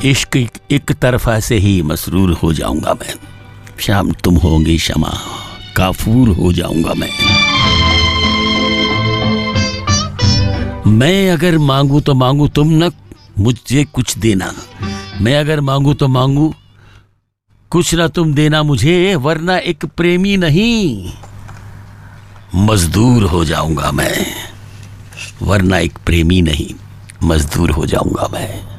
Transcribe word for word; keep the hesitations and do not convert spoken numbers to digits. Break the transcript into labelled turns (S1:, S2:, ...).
S1: इश्क एक तरफा से ही मसरूर हो जाऊंगा मैं। शाम तुम होंगी शमा, काफूर हो जाऊंगा मैं। मैं अगर मांगू तो मांगू तुम न मुझे कुछ देना, मैं अगर मांगू तो मांगू कुछ ना तुम देना मुझे, वरना एक प्रेमी नहीं मजदूर हो जाऊंगा मैं। वरना एक प्रेमी नहीं मजदूर हो जाऊंगा मैं।